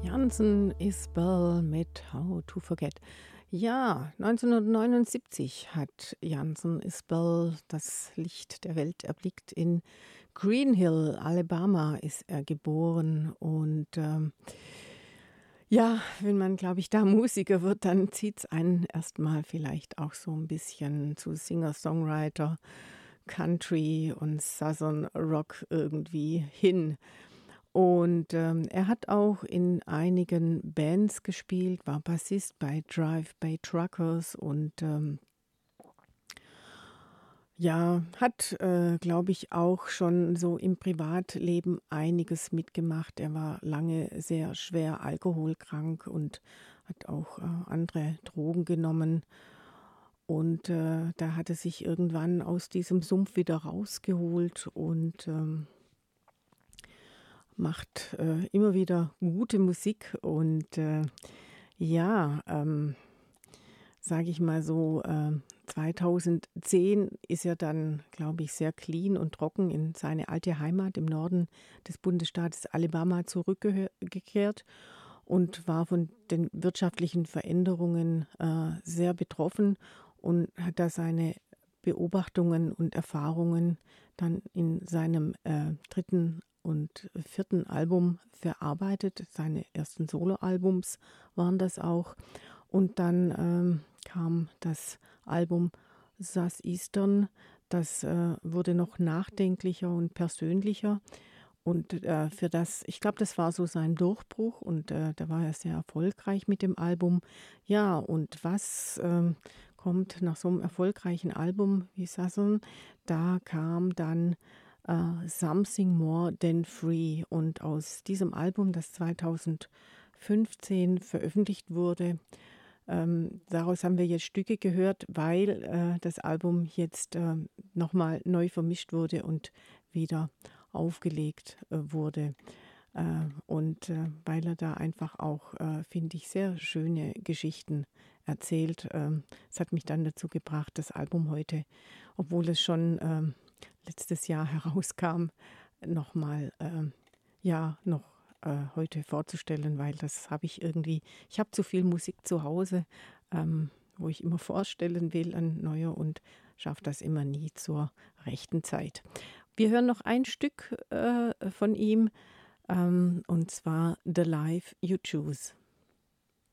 Jansen Isbell mit „How to Forget“. Ja, 1979 hat Jansen Isbell das Licht der Welt erblickt. In Green Hill, Alabama ist er geboren und ja, wenn man, glaube ich, da Musiker wird, dann zieht's einen erst mal vielleicht auch so ein bisschen zu Singer-Songwriter, Country und Southern Rock irgendwie hin. Und er hat auch in einigen Bands gespielt, war Bassist bei Drive-By Truckers und ja, hat, glaube ich, auch schon so im Privatleben einiges mitgemacht. Er war lange sehr schwer alkoholkrank und hat auch andere Drogen genommen. Und da hat er sich irgendwann aus diesem Sumpf wieder rausgeholt und macht immer wieder gute Musik und ja, sage ich mal so, 2010 ist er dann, glaube ich, sehr clean und trocken in seine alte Heimat im Norden des Bundesstaates Alabama zurückgekehrt und war von den wirtschaftlichen Veränderungen sehr betroffen und hat da seine Beobachtungen und Erfahrungen dann in seinem 3. und 4. Album verarbeitet. Seine ersten Soloalbums waren das auch. Und dann kam das Album Southeastern. Das wurde noch nachdenklicher und persönlicher. Und für das ich glaube, das war so sein Durchbruch und da war er sehr erfolgreich mit dem Album. Ja, und was kommt nach so einem erfolgreichen Album wie Southern? Da kam dann „Something More Than Free“ und aus diesem Album, das 2015 veröffentlicht wurde, daraus haben wir jetzt Stücke gehört, weil das Album jetzt noch mal neu vermischt wurde und wieder aufgelegt wurde. Und weil er da einfach auch, finde ich, sehr schöne Geschichten erzählt. Es hat mich dann dazu gebracht, das Album heute, obwohl es schon letztes Jahr herauskam, noch mal, ja, noch heute vorzustellen, weil das habe ich irgendwie ich habe zu viel Musik zu Hause, wo ich immer vorstellen will an neuer und schaffe das immer nie zur rechten Zeit. Wir hören noch ein Stück von ihm, und zwar „The Life You Choose“.